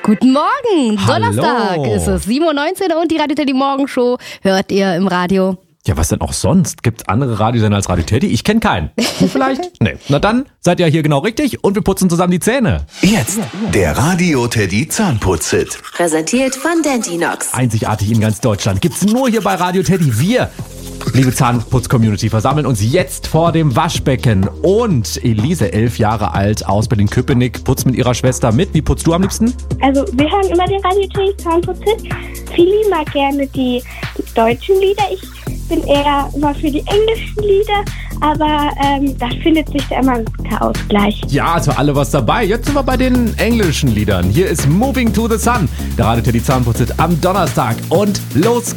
Guten Morgen, Hallo. Donnerstag ist es, 7.19 Uhr und die Radio Teddy Morgenshow hört ihr im Radio. Ja, was denn auch sonst? Gibt's andere Radiosender als Radio Teddy? Ich kenne keinen. Du vielleicht? Nee. Na dann seid ihr hier genau richtig und wir putzen zusammen die Zähne. Jetzt der Radio Teddy Zahnputz-Hit. Präsentiert von Dentinox. Einzigartig in ganz Deutschland. Gibt's nur hier bei Radio Teddy. Wir, liebe Zahnputz-Community, versammeln uns jetzt vor dem Waschbecken. Und Elise, 11 Jahre alt, aus Berlin-Köpenick, putzt mit ihrer Schwester mit. Wie putzt du am liebsten? Also wir hören immer den Radio Teddy Zahnputz-Hit. Philly mag gerne die deutschen Lieder. Ich bin eher immer für die englischen Lieder, aber da findet sich da immer ein guter Ausgleich. Ja, also alle was dabei. Jetzt sind wir bei den englischen Liedern. Hier ist Moving to the Sun, der Radio Teddy Zahnputz-Hit am Donnerstag. Und los